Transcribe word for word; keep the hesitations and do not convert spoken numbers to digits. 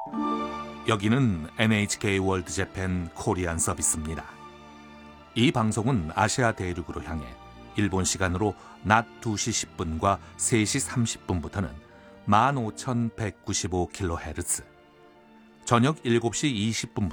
여기는 엔에이치케이 월드 재팬 코리안 서비스입니다. 이 방송은 아시아 대륙으로 향해 일본 시간으로 낮 두 시 십 분과 세 시 삼십 분부터는 만 오천백구십오 킬로헤르츠, 저녁 일곱 시 이십 분부터